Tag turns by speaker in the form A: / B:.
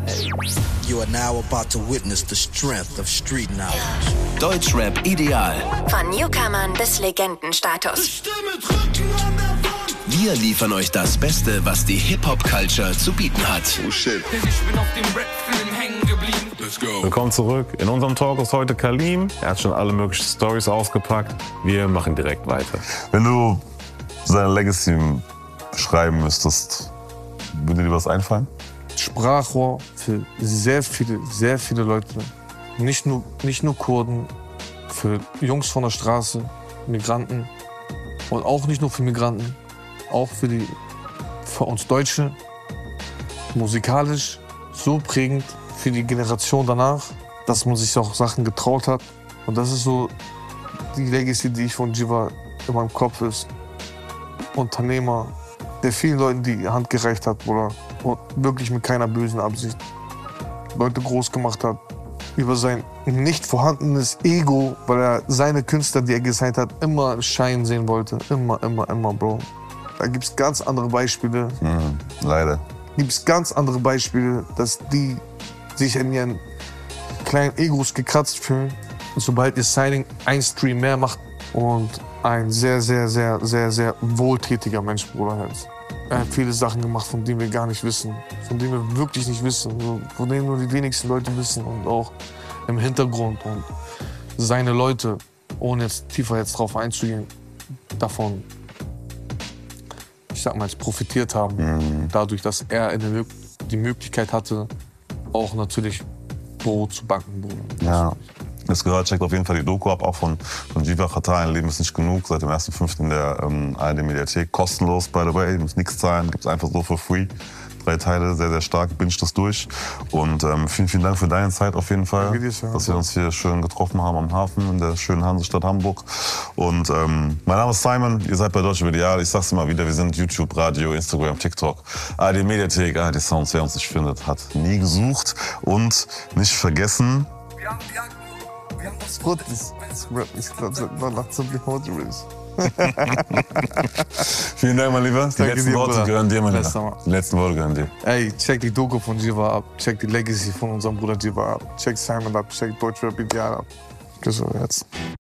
A: You are now about to witness the strength of street knowledge.
B: Deutschrap ideal.
C: Von Newcomern bis Legendenstatus.
B: Wir liefern euch das Beste, was die Hip-Hop-Culture zu bieten hat.
D: Oh shit.
E: Denn ich bin auf dem Rap-Film hängen geblieben.
D: Let's go.
F: Willkommen zurück. In unserem Talk ist heute Kalim. Er hat schon alle möglichen Storys ausgepackt. Wir machen direkt weiter.
G: Wenn du seine Legacy beschreiben müsstest, würde dir was einfallen?
H: Sprachrohr für sehr viele Leute. Nicht nur Kurden, für Jungs von der Straße, Migranten. Und auch nicht nur für Migranten, auch für uns Deutsche. Musikalisch so prägend für die Generation danach, dass man sich auch Sachen getraut hat. Und das ist so die Legacy, die ich von Jiva in meinem Kopf ist. Unternehmer, der vielen Leuten die Hand gereicht hat, Bruder. Und wirklich mit keiner bösen Absicht Leute groß gemacht hat. Über sein nicht vorhandenes Ego, weil er seine Künstler, die er gesigned hat, immer Schein sehen wollte. Immer, Bro. Da gibt's ganz andere Beispiele.
G: Leider.
H: Gibt's ganz andere Beispiele, dass die sich in ihren kleinen Egos gekratzt fühlen. Und sobald ihr Signing ein Stream mehr macht und ein sehr wohltätiger Mensch, Bruder, halt. Er hat viele Sachen gemacht, von denen wir gar nicht wissen. Von denen wir wirklich nicht wissen. Von denen nur die wenigsten Leute wissen. Und auch im Hintergrund. Und seine Leute, ohne jetzt tiefer drauf einzugehen, davon, ich sag mal, profitiert haben. Dadurch, dass er die Möglichkeit hatte, auch natürlich Brot zu backen. Bruder.
G: Ja. Das gehört, checkt auf jeden Fall die Doku ab, auch von Jiva Qatar, ein Leben ist nicht genug, seit dem 1.5. in der ARD-Mediathek. Kostenlos, by the way, ihr müsst nichts zahlen, gibt's einfach so for free. 3 Teile, sehr stark, binge das durch. Und vielen Dank für deine Zeit auf jeden Fall, dass wir uns hier schön getroffen haben am Hafen in der schönen Hansestadt Hamburg. Und mein Name ist Simon, ihr seid bei Deutschrap ideal. Ich sag's immer wieder, wir sind YouTube, Radio, Instagram, TikTok, ARD-Mediathek, ARD Sounds, wer uns nicht findet, hat nie gesucht. Und nicht vergessen... Vielen Dank, mein Lieber. Die letzten Worte gehören dir, mein Lieber. Die letzten Worte gehören dir.
H: Ey, check die Doku von Jiva ab, check die Legacy von unserem Bruder Jiva ab, check Simon ab, check Deutschrap ideal ab. Küsse jetzt.